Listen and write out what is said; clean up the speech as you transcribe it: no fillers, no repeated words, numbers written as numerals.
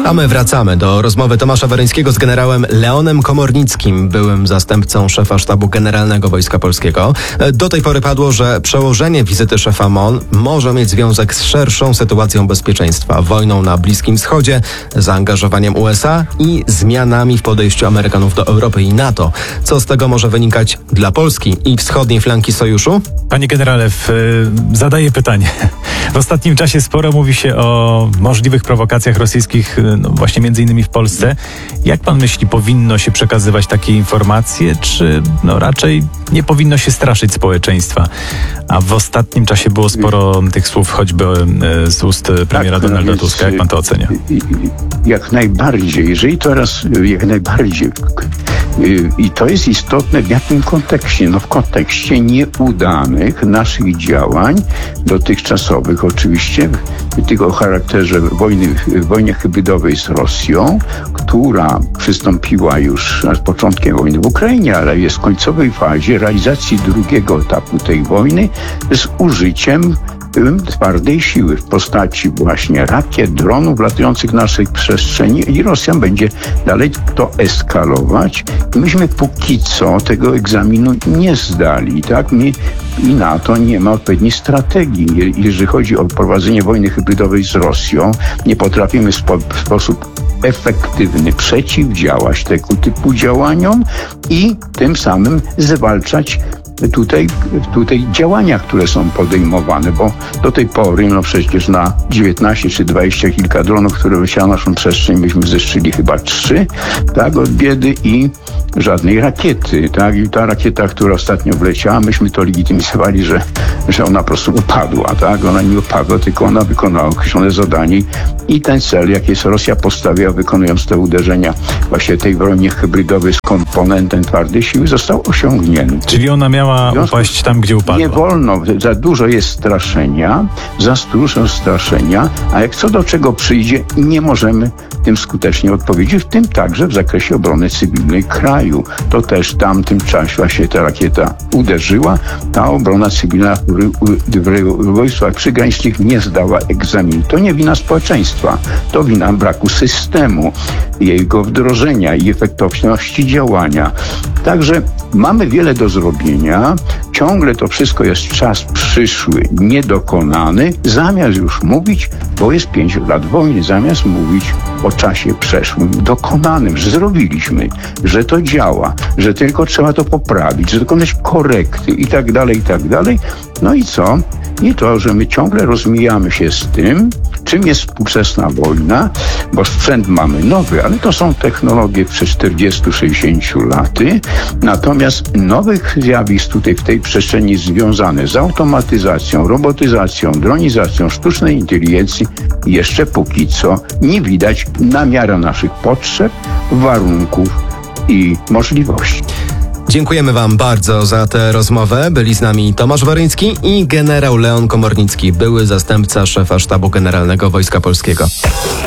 A my wracamy do rozmowy Tomasza Weryńskiego z generałem Leonem Komornickim, byłym zastępcą szefa Sztabu Generalnego Wojska Polskiego. Do tej pory padło, że przełożenie wizyty szefa MON może mieć związek z szerszą sytuacją bezpieczeństwa, wojną na Bliskim Wschodzie, zaangażowaniem USA i zmianami w podejściu Amerykanów do Europy i NATO. Co z tego może wynikać dla Polski i wschodniej flanki sojuszu? Panie generale, zadaję pytanie. W ostatnim czasie sporo mówi się o możliwych prowokacjach rosyjskich, właśnie między innymi w Polsce. Jak pan myśli, powinno się przekazywać takie informacje, czy raczej nie powinno się straszyć społeczeństwa? A w ostatnim czasie było sporo tych słów, choćby z ust premiera Donalda Tuska. Jak pan to ocenia? Jak najbardziej. Jeżeli to raz, jak najbardziej. I to jest istotne w jakim kontekście? W kontekście nieudanych naszych działań dotychczasowych, oczywiście, tylko o charakterze wojny hybrydowej z Rosją, która przystąpiła już z początkiem wojny w Ukrainie, ale jest w końcowej fazie realizacji drugiego etapu tej wojny z użyciem twardej siły w postaci właśnie rakiet, dronów latających w naszej przestrzeni i Rosja będzie dalej to eskalować. Myśmy póki co tego egzaminu nie zdali, tak? I NATO nie ma odpowiedniej strategii. Jeżeli chodzi o prowadzenie wojny hybrydowej z Rosją, nie potrafimy w sposób efektywny przeciwdziałać tego typu działaniom i tym samym zwalczać tutaj działania, które są podejmowane, bo do tej pory, przecież na 19 czy 20 kilka dronów, które leciały na naszą przestrzeń, myśmy zeszczyli chyba 3, tak, od biedy i żadnej rakiety, tak, i ta rakieta, która ostatnio wleciała, myśmy to legitymizowali, że ona po prostu upadła, tak, ona nie upadła, tylko ona wykonała określone zadanie i ten cel, jaki jest Rosja postawiła, wykonując te uderzenia właśnie tej broni hybrydowej z komponentem twardej siły, został osiągnięty. Czyli ona miała upaść tam, gdzie upadła. Nie wolno, za dużo jest straszenia, za dużo straszenia, a jak co do czego przyjdzie, nie możemy tym skutecznie odpowiedzieć, w tym także w zakresie obrony cywilnej kraju. To też w tamtym czasie właśnie ta rakieta uderzyła, ta obrona cywilna w wojskach przygranicznych nie zdała egzaminu. To nie wina społeczeństwa, to wina braku systemu, jego wdrożenia i efektywności działania. Także mamy wiele do zrobienia. Ciągle to wszystko jest czas przyszły, niedokonany. Zamiast już mówić, bo jest 5 lat wojny, zamiast mówić o czasie przeszłym, dokonanym, że zrobiliśmy, że to działa, że tylko trzeba to poprawić, że dokonać korekty i tak dalej, i tak dalej. No i co? I to, że my ciągle rozmijamy się z tym, czym jest współczesna wojna, bo sprzęt mamy nowy, ale to są technologie przed 40-60 laty. Natomiast nowych zjawisk tutaj w tej przestrzeni związane z automatyzacją, robotyzacją, dronizacją, sztucznej inteligencji jeszcze póki co nie widać na miarę naszych potrzeb, warunków i możliwości. Dziękujemy wam bardzo za tę rozmowę. Byli z nami Tomasz Weryński i generał Leon Komornicki, były zastępca szefa Sztabu Generalnego Wojska Polskiego.